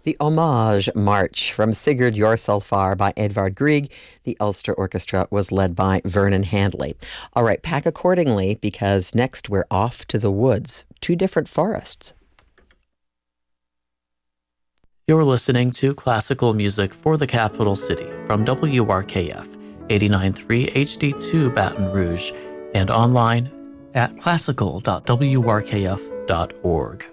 The Homage March from Sigurd Jorsalfar by Edvard Grieg. The Ulster Orchestra was led by Vernon Handley. All right, pack accordingly because next we're off to the woods, two different forests. You're listening to classical music for the capital city from WRKF 89.3 HD2 Baton Rouge and online at classical.wrkf.org.